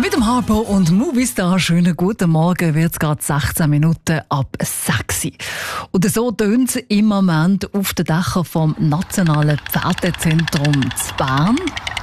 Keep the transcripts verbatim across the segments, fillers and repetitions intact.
Mit dem Harpo und Movistar, schönen guten Morgen, wird es gerade sechzehn Minuten ab sechs. Und so tönt es im Moment auf den Dächern vom Nationalen Pferdezentrum zu Bern.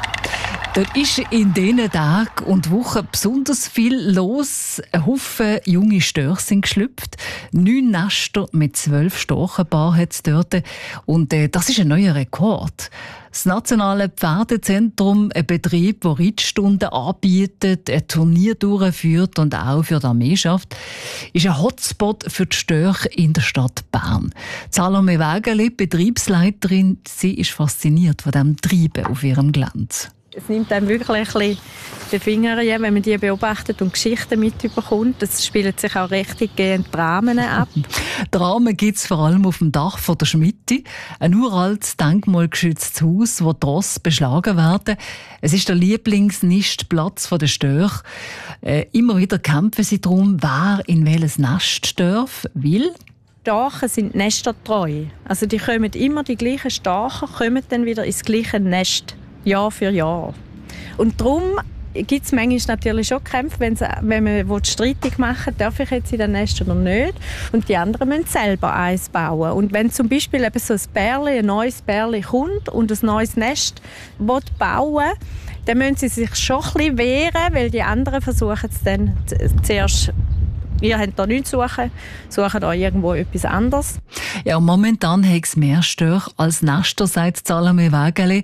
Dort ist in diesen Tagen und Wochen besonders viel los. Ein Haufen junge Störche sind geschlüpft. Neun Nester mit zwölf Storchenpaaren hat es dort. Und äh, das ist ein neuer Rekord. Das Nationale Pferdezentrum, ein Betrieb, der Reitstunden anbietet, ein Turnier durchführt und auch für die Armeeschaft, ist ein Hotspot für die Störche in der Stadt Bern. Salome Wägeli, Betriebsleiterin, sie ist fasziniert von diesem Treiben auf ihrem Gelände. Es nimmt einem wirklich ein bisschen den Finger rein, wenn man die beobachtet und Geschichten mitbekommt. Es spielen sich auch richtig Dramen ab. Dramen gibt es vor allem auf dem Dach von der Schmitte. Ein uraltes, denkmalgeschütztes Haus, wo Tross beschlagen werden. Es ist der Lieblingsnistplatz der Störche. Äh, immer wieder kämpfen sie darum, wer in welches Nest darf, will. Storchen sind nestertreu. Also die kommen immer, die gleichen Storchen kommen dann wieder ins gleiche Nest. Jahr für Jahr. Und darum gibt es manchmal natürlich schon Kämpfe, wenn man streitig machen will, darf ich jetzt in den Nest oder nicht. Und die anderen müssen selber eins bauen. Und wenn zum Beispiel eben so ein Bärli, ein neues Bärli kommt und ein neues Nest bauen will, dann müssen sie sich schon ein bisschen wehren, weil die anderen versuchen es dann zuerst. Ihr habt da nichts zu suchen, sucht euch irgendwo etwas anderes. Ja, und momentan hat es mehr Störche als Nester, sagt Salome Wägeli.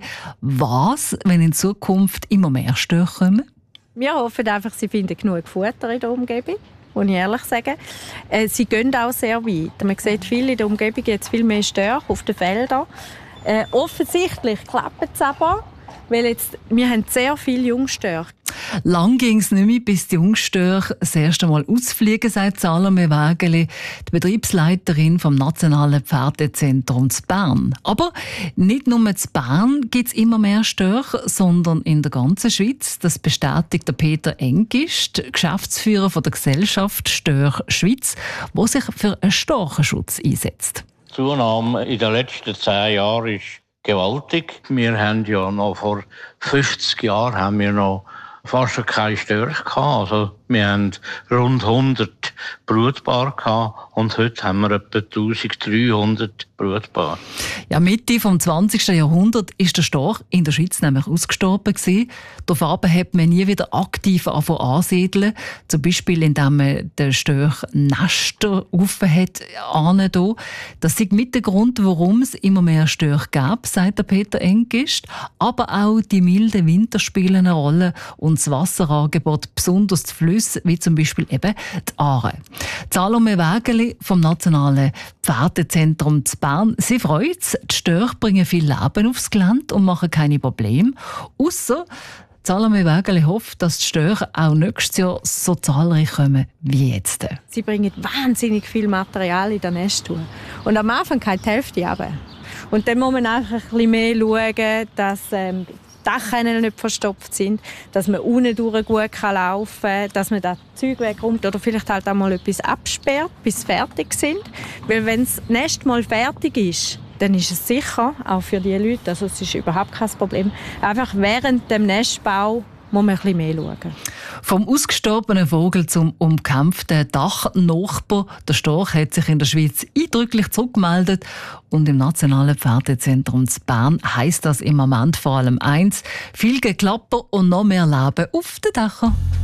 Was, wenn in Zukunft immer mehr Störche kommen? Wir hoffen einfach, sie finden genug Futter in der Umgebung, muss ich ehrlich sagen. Äh, sie gehen auch sehr weit. Man sieht viel in der Umgebung, jetzt viel mehr Störche auf den Feldern. Äh, offensichtlich klappt es aber, weil jetzt, wir haben sehr viele Jungstörche. Lang ging es nicht mehr, bis die Jungstörche das erste Mal ausfliegen, sagt Salome Wägeli, die Betriebsleiterin vom Nationalen Pferdezentrum zu Bern. Aber nicht nur in Bern gibt es immer mehr Störche, sondern in der ganzen Schweiz. Das bestätigt der Peter Engist, Geschäftsführer von der Gesellschaft Störche Schweiz, der sich für einen Storchenschutz einsetzt. Die Zunahme in den letzten zehn Jahren ist gewaltig. Wir haben ja noch vor fünfzig Jahren haben wir noch fast keine Störche gehabt. Also wir haben rund hundert Brutpaare gehabt und heute haben wir etwa eintausenddreihundert Brutpaare. Ja, Mitte des zwanzigsten Jahrhunderts ist der Storch in der Schweiz nämlich ausgestorben gewesen. Daraufhin hat man nie wieder aktiv ansiedeln, zum Beispiel indem man den Storch Nester offen hat. Das ist mit der Grund, warum es immer mehr Störche gab, sagt der Peter Engist. Aber auch die milden Winter spielen eine Rolle und das Wasserangebot, besonders die Flüsse, wie zum Beispiel eben die Aare. Salome Wägeli vom Nationalen Pferdezentrum zu Bern. Sie freut sich, die Störche bringen viel Leben aufs Gelände und machen keine Probleme. Ausser Salome Wägeli hofft, dass die Störche auch nächstes Jahr so zahlreich kommen wie jetzt. Sie bringen wahnsinnig viel Material in den Nest. Und am Anfang geht die Hälfte runter. Und dann muss man einfach ein bisschen mehr schauen, dass ähm, die Dachrinne nicht verstopft sind, dass man unten durch gut laufen kann, dass man das Zeug wegräumt oder vielleicht halt auch mal etwas absperrt, bis sie fertig sind. Weil wenn das Nest mal fertig ist, dann ist es sicher, auch für die Leute, also es ist überhaupt kein Problem. Einfach während dem Nestbau muss man ein bisschen mehr schauen. Vom ausgestorbenen Vogel zum umkämpften Dachnachbar. Der Storch hat sich in der Schweiz eindrücklich zurückgemeldet. Und im Nationalen Pferdezentrum zu Bern heisst das im Moment vor allem eins: viel Geklapper und noch mehr Leben auf den Dächern.